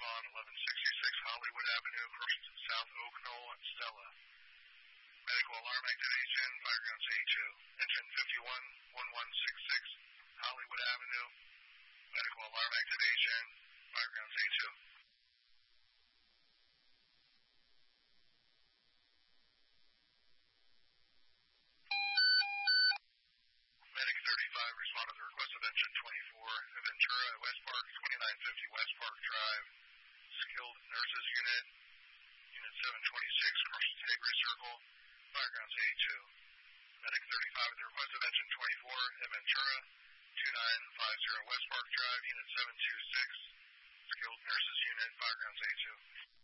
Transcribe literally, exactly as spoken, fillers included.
on eleven sixty-six Hollywood Avenue, across South Oak Knoll and Stella. Medical alarm activation, fire grounds A two. Engine fifty-one eleven sixty-six Hollywood Avenue. Medical alarm activation, fire grounds A two. Medic thirty-five responded to the request of engine twenty-four, Ventura at West Park, twenty-nine fifty West Park Drive. Skilled Nurses Unit, Unit seven twenty-six, Commercial Tigris Circle, fire grounds A two. Medic thirty-five at the request of engine twenty-four at Ventura, twenty-nine fifty West Park Drive, Unit seven twenty-six, Skilled Nurses Unit, fire grounds A two.